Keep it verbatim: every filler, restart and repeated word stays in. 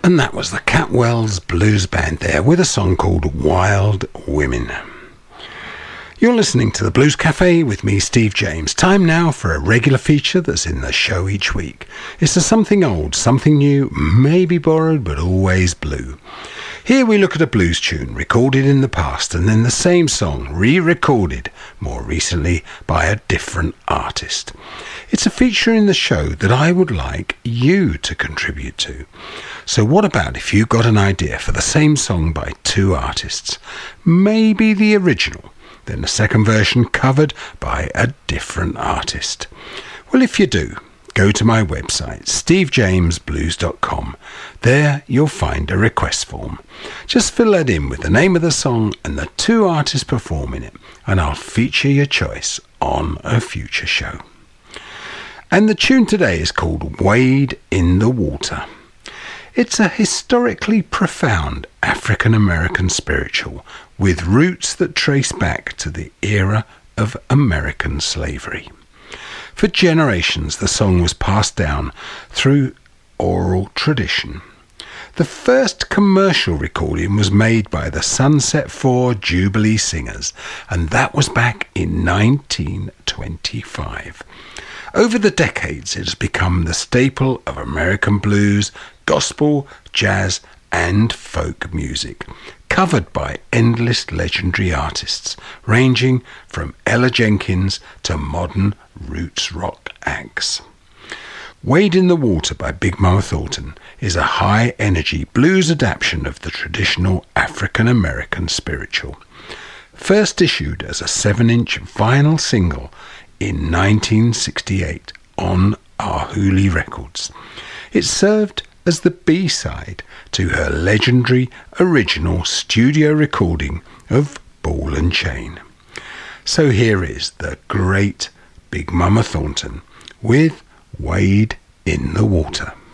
And that was the Catwells Blues Band there with a song called Wild Women. You're listening to the Blues Cafe with me, Steve James. Time now for a regular feature that's in the show each week. It's a something old, something new, maybe borrowed, but always blue. Here we look at a blues tune recorded in the past and then the same song re-recorded more recently by a different artist. It's a feature in the show that I would like you to contribute to. So what about if you got an idea for the same song by two artists? Maybe the original, then the second version covered by a different artist. Well, if you do, go to my website, steve james blues dot com. There you'll find a request form. Just fill that in with the name of the song and the two artists performing it, and I'll feature your choice on a future show. And the tune today is called Wade in the Water. It's a historically profound African-American spiritual with roots that trace back to the era of American slavery. For generations, the song was passed down through oral tradition. The first commercial recording was made by the Sunset Four Jubilee Singers, and that was back in nineteen twenty-five. Over the decades, it has become the staple of American blues, gospel, jazz, and folk music, covered by endless legendary artists, ranging from Ella Jenkins to modern roots rock acts. Wade in the Water by Big Mama Thornton is a high-energy blues adaptation of the traditional African-American spiritual. First issued as a seven-inch vinyl single in nineteen sixty-eight on Ahuli Records, it served as the B-side to her legendary original studio recording of Ball and Chain. So here is the great Big Mama Thornton with Wade in the Water.